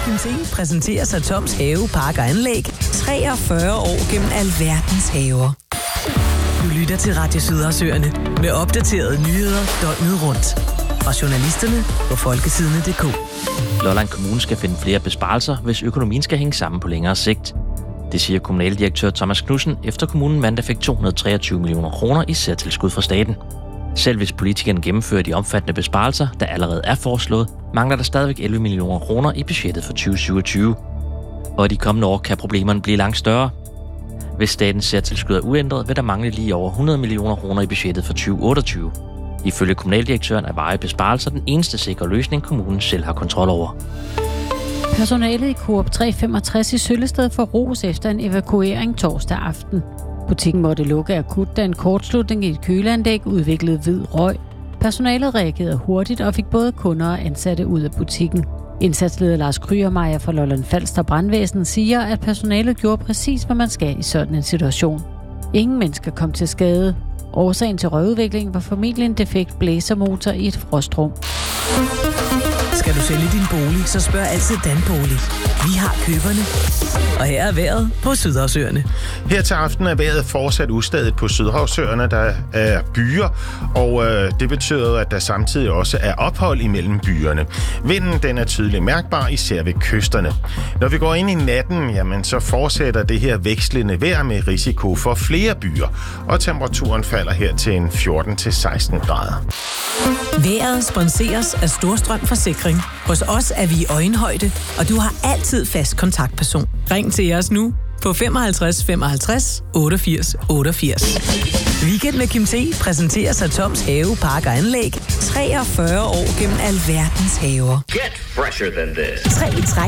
Kim T præsenterer sig Toms Have, Park og Anlæg 43 år gennem alverdens haver. Du lytter til Radio Sydhavsøerne med opdaterede nyheder døgnet rundt. Fra journalisterne på folketidene.dk. Lolland Kommune skal finde flere besparelser, hvis økonomien skal hænge sammen på længere sigt. Det siger kommunaldirektør Thomas Knudsen, efter kommunen mandag fik 223 millioner kroner i særtilskud fra staten. Selv hvis politikerne gennemfører de omfattende besparelser, der allerede er foreslået, mangler der stadigvæk 11 millioner kroner i budgettet for 2027. Og i de kommende år kan problemerne blive langt større. Hvis statens særtilskud er uændret, vil der mangle lige over 100 millioner kroner i budgettet for 2028. Ifølge kommunaldirektøren er varige besparelser den eneste sikre løsning, kommunen selv har kontrol over. Personalet i Coop 365 i Søllested får ros efter en evakuering torsdag aften. Butikken måtte lukke akut, da en kortslutning i et køleanlæg udviklede hvid røg. Personalet reagerede hurtigt og fik både kunder og ansatte ud af butikken. Indsatsleder Lars Krygermeier fra Lolland Falster Brandvæsen siger, at personalet gjorde præcis, hvad man skal i sådan en situation. Ingen mennesker kom til skade. Årsagen til røgudviklingen var formentlig en defekt blæsermotor i et frostrum. Skal du sælge din bolig, så spørg altid Danbolig. Vi har køberne. Og her er vejret på Sydhavsøerne. Her til aften er vejret fortsat ustadigt på Sydhavsøerne. Der er byer, og det betyder, at der samtidig også er ophold imellem byerne. Vinden den er tydeligt mærkbar, især ved kysterne. Når vi går ind i natten, jamen, så fortsætter det her vekslende vejr med risiko for flere byer, og temperaturen falder her til en 14-16 grader. Vejret sponseres af Storstrøm Forsikring. Hos os er vi i øjenhøjde, og du har altid fast kontaktperson. Ring til os nu på 55 55 88 88. Weekend med Kim T præsenterer sig Toms Have, Park og Anlæg 43 år gennem alverdens haver. Get fresher than this. 3 i træk